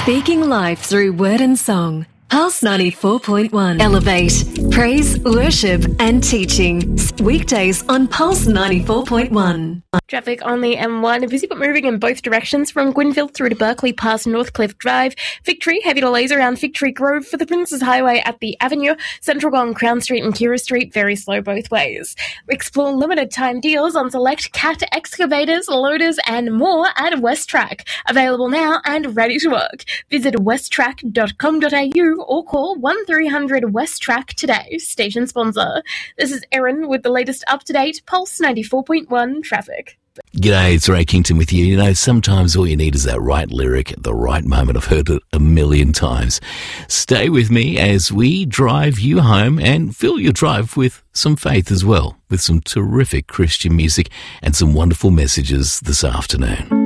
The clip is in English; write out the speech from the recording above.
Speaking life through word and song. Pulse 94.1. Elevate, praise, worship and teaching. Weekdays on Pulse 94.1. Traffic on the M1, busy but moving in both directions from Gwynville through to Berkeley past Northcliffe Drive. Victory, heavy delays around Victory Grove for the Princes Highway at the Avenue. Central Gong, Crown Street and Kira Street, very slow both ways. Explore limited time deals on select CAT excavators, loaders and more at WestTrack. Available now and ready to work. Visit westtrack.com.au or call 1300 WestTrack today. Station sponsor. This is Erin with the latest up-to-date Pulse 94.1 traffic. G'day, it's Ray Kington with you. You know, sometimes all you need is that right lyric at the right moment. I've heard it a million times. Stay with me as we drive you home and fill your drive with some faith as well, with some terrific Christian music and some wonderful messages this afternoon.